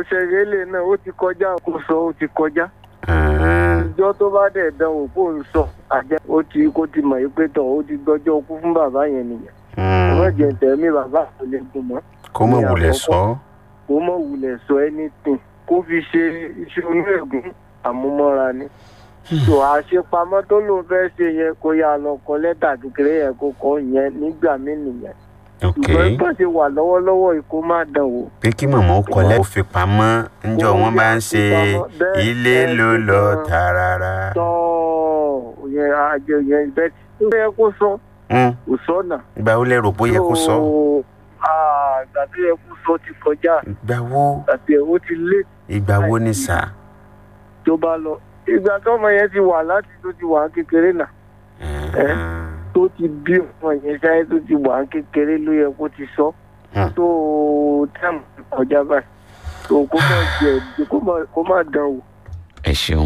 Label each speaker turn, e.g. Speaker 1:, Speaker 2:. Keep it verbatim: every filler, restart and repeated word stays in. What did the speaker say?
Speaker 1: ṣẹ̀rẹ̀lẹ̀ náà ó ti kọjá kó sọ ó ti kọjá. ìjọ tó bá dẹ̀ dán wò kó ń sọ àjẹ́ ó ti kó ti mọ̀ pé tọ̀ ó ti gbọ́jọ́ kú fún bàbá yẹn nìyẹn. ọmọ jẹ tẹ̀mí bàbá kò lè gùn mọ́.
Speaker 2: kó mọ̀ wulẹ̀ sọ.
Speaker 1: kó mọ̀ wulẹ̀ sọ anything kó fi ṣe iṣẹ́ onú ẹ̀gún àmúmọ́ra ni. tó àṣepamọ́ tó lóun fẹ́ ṣe yẹn kó yá lọ kọ lẹ́tà kékeré yẹn kó kọ yẹn nígbà mí nìyẹn. ṣùgbọ́n tó ṣe wà lọ́wọ́lọ́wọ́ yìí kó má dán wò.
Speaker 2: pé kí màmá ó kọ lẹ́tà ó fi pamọ́ ńjọ́ wọ́n bá ń ṣe ilé ló lọ tààràrà.
Speaker 1: tọ́ yẹn àjẹ yẹn bẹ́ẹ̀ tí ó yẹ kó sọ kò sọ́nà.
Speaker 2: ìgbà wo lẹ rò bó yẹ kó sọ.
Speaker 1: ìgbà tó yẹ kó sọ ti kọjá.
Speaker 2: ìgbà wo.
Speaker 1: ìgbà tó yẹ kó ti lé.
Speaker 2: ìgbà wo ni sà.
Speaker 1: tó bá lọ ìgbà tọ́mọ yẹn ti wà láti tó ti wà kékeré náà. tó ti bí ọmọ yẹn ṣáyé tó ti wà kékeré ló yẹ kó ti sọ. tó tẹ́ẹ̀mù kọjá báyìí. tó kó má jẹ kó má dán wò.
Speaker 2: ẹ ṣeun.